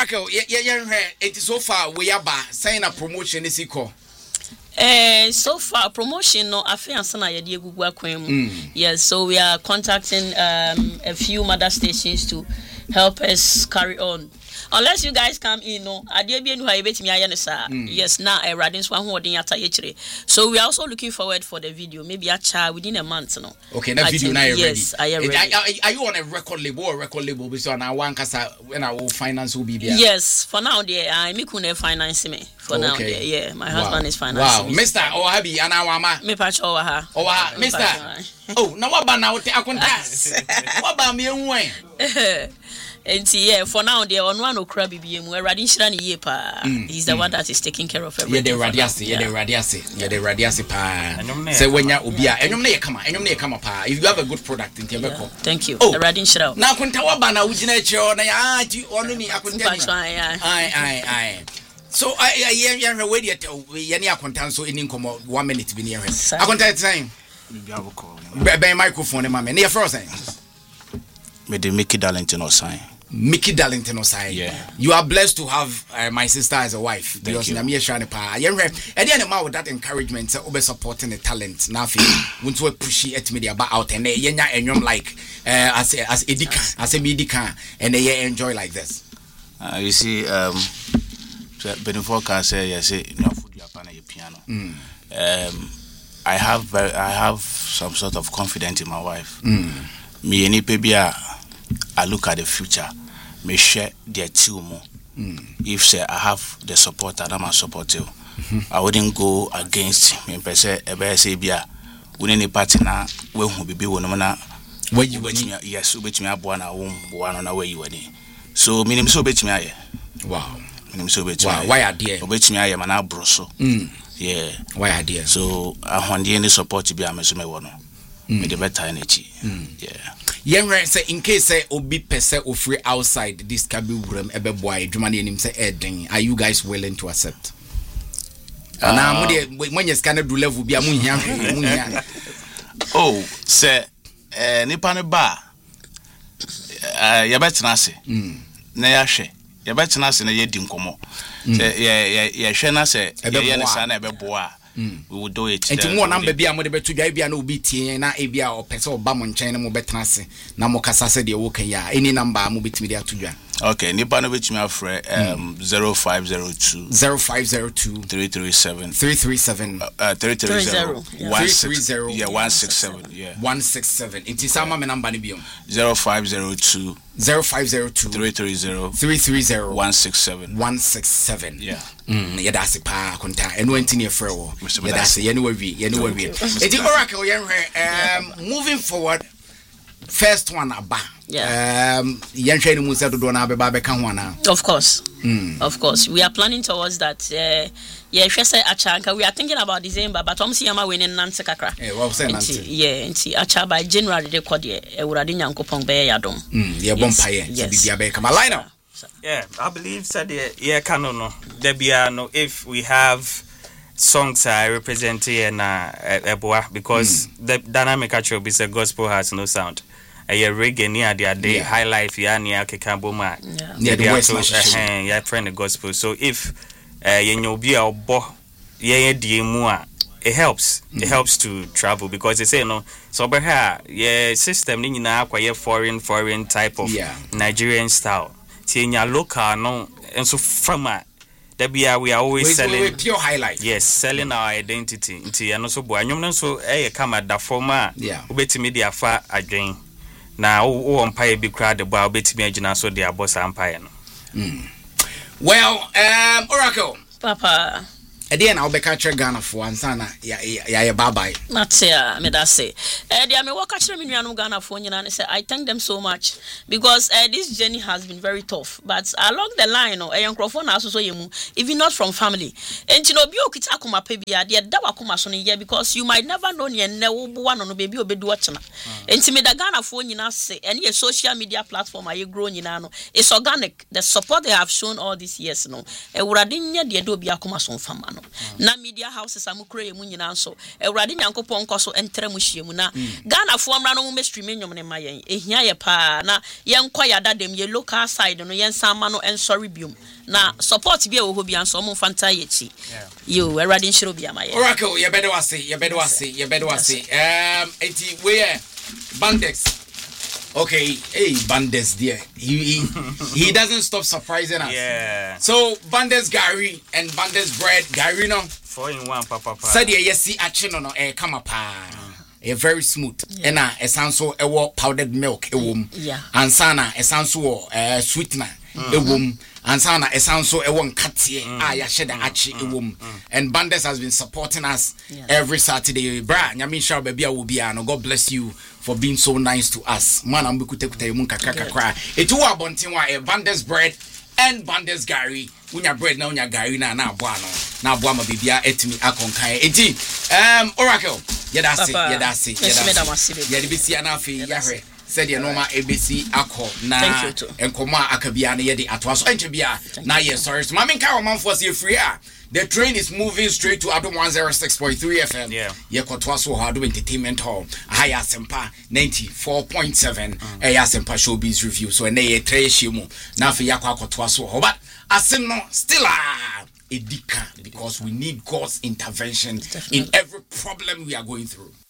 Oracle, it is so far we are saying a promotion is equal. So far promotion no afiansana ye de gugu akwam. Yes, so we are contacting a few mother stations to help us carry on. Unless you guys come in, no, yes, now a radins one holding at a. So we are also looking forward for the video, maybe a child within a month. No, okay, that video now yes, ready. I am ready. Are you on a record label or record label? So now one casa when I will finance will be there. Yes, for now, dear, I'm making finance me. For now, dear, yeah, my husband is financing. Wow, Mr. Ohabi, and our me patch over her. Oh, Mr. Oh, now what about now? I can what about me and and yeah, for now they on one okra BBM where Radinshira ni yepa. He's the one that is taking care of everything. Yeah, the radiasi pa. Say when ya ubia, enyom na come pa. If you have a good product in Tebeko. Thank you. The Radinshira. Na kunta wa ba na ujina echo na ya ti onu ni akunta. Aye. So I ready at yani akunta so any come 1 minute bi near. Akunta time. Be microphone ma me. Na frozen. Me the Mickey Darlington or sign. Mickey Darlington or sign. Yeah. You are blessed to have my sister as a wife. Because na me shane pa. And then with that encouragement obe supporting the talent. Na fi want to push it media about out and yenya enyom like as edika as a medika and they enjoy like this. You see Benifo can say yes no food you pan your piano. I have some sort of confidence in my wife. Me any pebia I look at the future. Me share their two more. If say I have the support that I'm supportive, I wouldn't go against me. Per se, ebe say bia, we any party na we who be wona where you yes, ubetimi aboa na wo boa na where you wani. So minim so betimi aye. Wow. Minim so betimi. Why are there? Ubetimi aye mana broso. Yeah. Why are there? So ahonde any support bia me so me wono. Me the better energy. Yeah. Yenre say in case say obi pese ofre outside this kabi wuram ebe boy adwuma na nim say eden, are you guys willing to accept? Na mo de when you scan do level bia mo hia. Oh, say nipa ne ba ya betena ase. Na ya hwe. Ya betena ase na ye di nkomo. Say ya hwe na say ye ne sa na ebe boa. We will do it. And more number be a mother to Gabia no BT na Abia or Peso Bamon China mo betrase na mo kasa de woke ya any number mo bit media to ya. Okay, nipa no bit me afre 0502 337 337 160 yeah 167 yeah 167 it is sama me number ni biom 0502 330 167 yeah yeah that's a pa konta eno antini efre wo yeah that's ye no wi it is Oracle moving forward. First one aba. Yeah. Yenhwe ni musa dodo na abeba beka ho ana. Of course. Of course. We are planning towards that. Yeah, if you say Achanka, we are thinking about December, but I'm seeing my winning Nancy Kakra. Well, say Nancy. Yeah, and see Acha by January they call the Uradi Yankopong Bay Yadom. Yeah, Bompaye. Yes. Come line. Yeah, I believe said yeah, Canono. There be no if we have songs I represent here na Eboa because the dynamic actually is a gospel has no sound. A reggae near their day high life ya near Kekaboma. Yeah, the West yeah, friend the gospel. So if you or bo it helps. It helps to travel because they say no. So but here, system ni na kwa foreign type of Nigerian style. Tinya local no and so from we are always selling pure highlight. Yes, selling our identity. Into and also boy. Nyom so come at the former. Ubeti dia fa adwen. Na o empire be crowd the boy ubeti me agina so dia boss empire no. Well, Oracle. Papa. Again, I'll be catching Ghana for one sana. Yeah, bye bye. Matia, me that say. They me walk catch me Ghana for you and say I thank them so much because this journey has been very tough. But along the line, a young crofon also even not from family. And you know, be okita kuma pebia, the dawa kuma soni here because you might never know ye never one on baby obedu watching. And to me the Ghana for you now say any social media platform are you growing you know it's organic. The support they have shown all these years no. E uradinya the do be akuma son fama. no na media houses amukro ye mu nyina nso Ewurade Nyankopɔn nkɔ so entere mu hye mu na Ghana fo amra no mu stream nyom ne mayen ehia ye pa na yenkɔ yada dem ye local side no yensama no ensori biom na support bi e wo ho bia nso mo fanta ye chi yo Ewurade nshiro bia mayen Oracle ye bedo ase enti we Bandex. Okay, hey Bandes there. He doesn't stop surprising us. Yeah. So Bandes Gary and Bandes bread, Gary no 4-in-1 papa. Said ye see action no come up. Very smooth. And a sanso powdered milk and sana a sanso sweetener and sana a sanso katie yasheda achi and Bandes has been supporting us every Saturday. Bra nyami sha baby no God bless you for being so nice to us. Man ambukute mun kakra. Etu abontin wa Bandes bread and Bandes Gary. Unya bread na unya Gary na aboa no. Na aboa ma bibia etimi akonkan. Enti Oracle yedase. Yedibisi anafi yahwe. Said your normal ABC ako na enkoma akabia na yedi atwaso enchebia na yes sorry so mami ka man for say free the train is moving straight to Adom 106.3 FM ye kotwaso ho Adom Entertainment Hall higher sempa 94.7 ya sempa showbiz review so na ye treshi mu na fa yakwa kotwaso ho but asem no still edika because we need God's intervention in every problem we are going through.